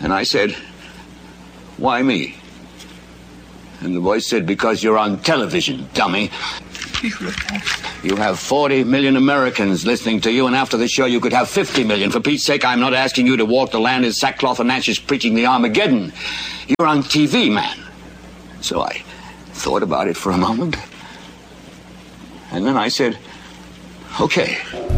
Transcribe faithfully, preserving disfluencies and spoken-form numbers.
And I said, why me? And the voice said, because you're on television, dummy. You have forty million Americans listening to you, and after the show you could have fifty million. For Pete's sake, I'm not asking you to walk the land in sackcloth and ashes preaching the Armageddon. You're on T V, man. So I thought about it for a moment. And then I said, okay.